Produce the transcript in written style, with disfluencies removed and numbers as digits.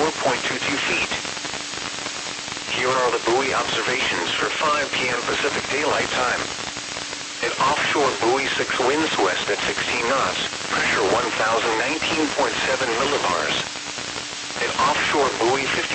4.22 feet. Here are the buoy observations for 5 p.m. Pacific Daylight Time. At offshore buoy 6, winds west at 16 knots, pressure 1019.7 millibars. At offshore buoy 50